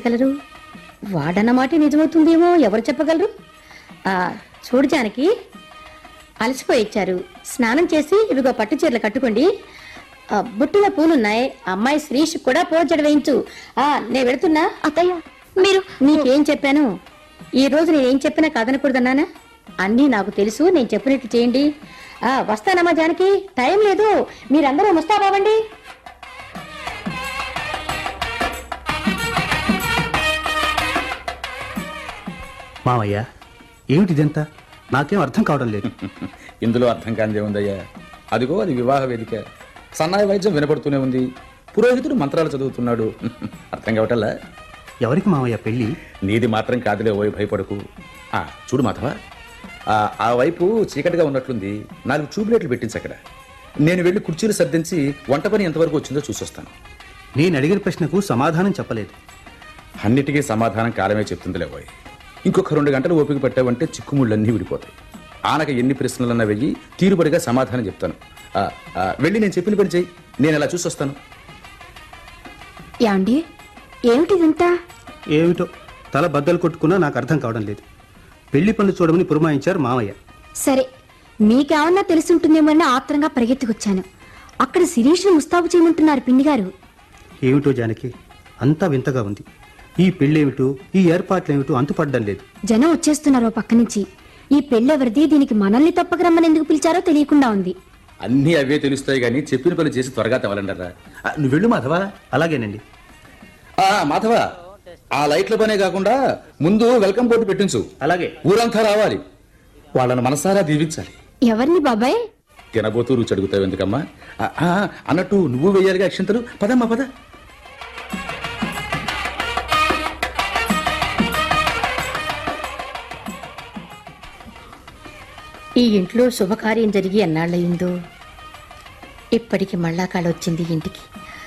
చెప్పగలరు? వాడన్నమాట నిజమవుతుందేమో ఎవరు చెప్పగలరు? చూడు జానకి, అలసిపోయి ఇచ్చారు, స్నానం చేసి ఇవిగో పట్టు చీరలు కట్టుకోండి. బుట్టిన పూలున్నాయి, అమ్మాయి శ్రీష్ కూడా పోజడ వేయించు. నేను వెళుతున్నా. అత్తయ్య, మీరు నీకేం చెప్పాను? ఈ రోజు నేనేం చెప్పినా కాదనకూడదన్నానా? అన్నీ నాకు తెలుసు, నేను చెప్పినట్టు చేయండి. వస్తానమ్మా జానకి, టైం లేదు, మీరందరూ ముస్తాబావండి. మావయ్య, ఏమిటిదంతా? నాకేం అర్థం కావడం లేదు. ఇందులో అర్థం కానిదే ఉందయ్యా. అదిగో అది వివాహ వేదిక, సన్నాయి వైద్యం వినపడుతూనే ఉంది, పురోహితుడు మంత్రాలు చదువుతున్నాడు. అర్థం కావటల్లా? ఎవరికి మావయ్య పెళ్ళి? నీది మాత్రం కాదులే, ఓ భయపడకు. చూడు మాధవ, ఆ వైపు చీకటిగా ఉన్నట్లుంది, 4 ట్యూబ్లైట్లు పెట్టించి అక్కడ. నేను వెళ్ళి కుర్చీలు సర్దించి వంట పని ఎంతవరకు వచ్చిందో చూసొస్తాను. నేను అడిగిన ప్రశ్నకు సమాధానం చెప్పలేదు. అన్నిటికీ సమాధానం కాలమే చెప్తుందిలే పోయి. ఇంకొక 2 గంటలు ఓపిక పెట్టావంటే చిక్కుముళ్ళన్నీ విడిపోతాయి. ఆనక ఎన్ని ప్రశ్నలన్నా వెయ్యి, తీరుబడిగా సమాధానం చెప్తాను. వెళ్ళి నేను చెప్పిన పని చెయ్యి, నేను అలా చూసొస్తాను. యాండి, ఏమిటిదంతా? ఏమిటో తల బద్దలు కొట్టుకున్నా నాకు అర్థం కావడం లేదు. పెళ్లి పనులు చూడమని పురమాయించారు మావయ్య. సరే, మీకేమన్నా తెలుసుంటుందేమన్నా ఆత్రంగా పరిగెత్తుకొచ్చాను. అక్కడ శిరీష్ను ముస్తాబు చేయమంటున్నారు పిండి గారు. ఏమిటో జానకి, అంతా వింతగా ఉంది. ఈ పెళ్ళేమిటో, ఈ ఏర్పాట్లేమిటో అంతుపడ్డం లేదు. జనం వచ్చేస్తున్నారు పక్క నుంచి. ఈ పెళ్ళెవరిది, దీనికి మనల్ని తప్పక రమ్మని ఎందుకు పిలిచారో తెలియకుండా ఉంది. అన్నీ అవే తెలుస్తాయి కానీ చెప్పిన పని చేసి త్వరగా తవ్వాలంటారా? నువ్వు వెళ్ళు మాధవా. అలాగేనండి. మాధవ, ఆ లైట్ల పనే కాకుండా ముందు వెల్కమ్ బోర్డు పెట్టించు. అలాగే. ఊరంతా రావాలి, వాళ్ళని మనసారా దీవించాలి. ఎవరిని బాబాయ్? తినబోతూ రుచి అడుగుతావు ఎందుకమ్మా? అన్నట్టు నువ్వు వెయ్యాలిగా అక్షంతలు. పదమ్మా పద. ఈ ఇంట్లో శుభకార్యం జరిగి ఎన్నాళ్ళయిందో, ఇప్పటికి మళ్ళా కాళ్ళొచ్చింది ఇంటికి.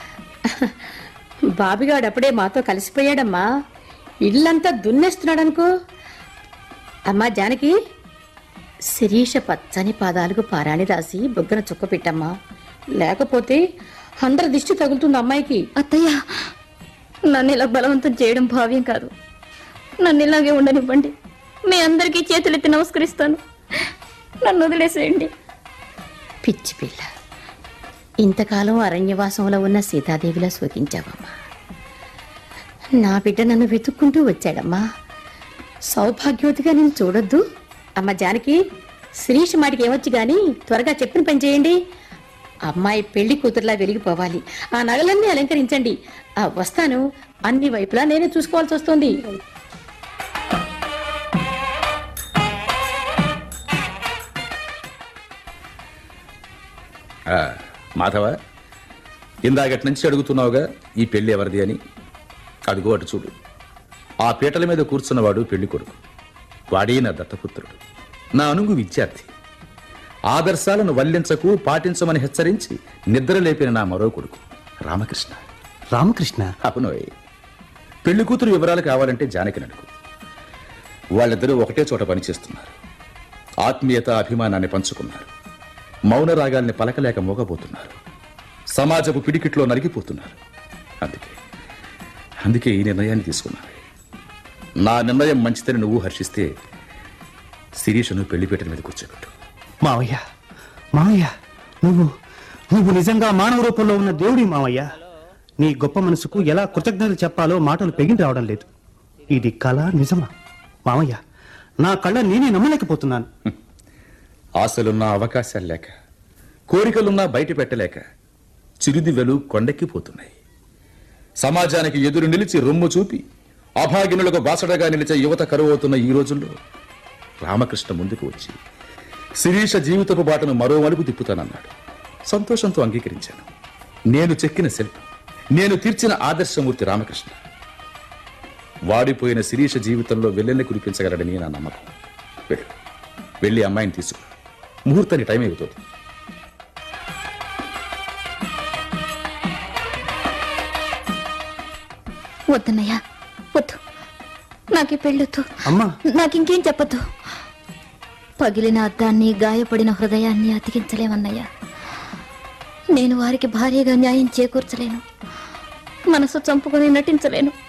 బాబిగాడు అప్పుడే మాతో కలిసిపోయాడమ్మా, ఇల్లంతా దున్నేస్తున్నాడనుకో. అమ్మా జానకి, శిరీష పచ్చని పాదాలకు పారాణి రాసి బొగ్గన చుక్క పెట్టమ్మా, లేకపోతే అందరి దిష్టి తగులుతుంది అమ్మాయికి. అత్తయ్య, నన్ను ఇలా బలవంతం చేయడం భావ్యం కాదు. నన్ను ఇలాగే ఉండనివ్వండి. మీ అందరికీ చేతులెత్తి నమస్కరిస్తాను. నన్ను వదిలేసేయండి. పిచ్చి పిల్ల, ఇంతకాలం అరణ్యవాసంలో ఉన్న సీతాదేవిలా శోకించావమ్మా. నా బిడ్డ నన్ను వెతుక్కుంటూ వచ్చాడమ్మా. సౌభాగ్యవతిగా నేను చూడొద్దు? అమ్మ జానకి, శిరీష్ మాటికి ఏమొచ్చి గాని త్వరగా చెప్పిన పని చేయండి. అమ్మాయి పెళ్లి కూతురులా వెలిగిపోవాలి. ఆ నగలన్నీ అలంకరించండి. వస్తాను. అన్ని వైపులా నేనే చూసుకోవాల్సి వస్తుంది. మాధవ, ఇందాకటి నుంచి అడుగుతున్నావుగా ఈ పెళ్లి ఎవరిది అని. అడుగు అటు చూడు. ఆ పీటల మీద కూర్చున్నవాడు పెళ్లి కొడుకు. వాడే నా దత్తపుత్రుడు, నా అనుగు విద్యార్థి. ఆదర్శాలను వల్లించకు, పాటించమని హెచ్చరించి నిద్ర లేపిన నా మరో కొడుకు రామకృష్ణ. రామకృష్ణ? అవునోయ్. పెళ్లి కూతురు వివరాలు కావాలంటే జానకి నడుకు. వాళ్ళిద్దరూ ఒకటే చోట పనిచేస్తున్నారు. ఆత్మీయత, అభిమానాన్ని పంచుకున్నారు. మౌన రాగాల్ని పలకలేక మోగబోతున్నారు. సమాజపు పిడికిట్లో నలిగిపోతున్నారు. అందుకే ఈ నిర్ణయాన్ని తీసుకున్నాను. నా నిర్ణయం మంచిదని నువ్వు హర్షిస్తే శిరీషను పెళ్లిపీటల మీద కూర్చోబెట్టు. మావయ్య, మావయ్య, నువ్వు నిజంగా మానవ రూపంలో ఉన్న దేవుడి మావయ్య. నీ గొప్ప మనసుకు ఎలా కృతజ్ఞతలు చెప్పాలో మాటలు పెగిన రావడం లేదు. ఇది కళ నిజమా? మావయ్య, నా కళ్ళ నేనే నమ్మలేకపోతున్నాను. ఆశలున్నా అవకాశాలు లేక, కోరికలున్నా బయట పెట్టలేక చిరుదివ్వెలు కొండెక్కిపోతున్నాయి. సమాజానికి ఎదురు నిలిచి రొమ్ము చూపి అభాగినులకు బాసడగా నిలిచే యువత కరువవుతున్న ఈ రోజుల్లో రామకృష్ణ ముందుకు వచ్చి శిరీష జీవితపు బాటను మరో మలుపు తిప్పుతానన్నాడు. సంతోషంతో అంగీకరించాను. నేను చెక్కిన శిల్పం, నేను తీర్చిన ఆదర్శమూర్తి రామకృష్ణ. వాడిపోయిన శిరీష జీవితంలో వెల్లెల్ని కురిపించగలడని నా నమ్మకం. వెళ్ళి అమ్మాయిని తీసుకు. ముహూర్తానికి టైం అవుతుంది. వద్దన్నయ్యా, వద్దు. నాకు పెళ్ళొద్దు. అమ్మా, నాకింకేం చెప్పద్దు. పగిలిన అద్దాన్ని, గాయపడిన హృదయాన్ని అతికించలేమన్నయ్యా. నేను వారికి భార్యగా న్యాయం చేకూర్చలేను. మనసు చంపుకొని నటించలేను.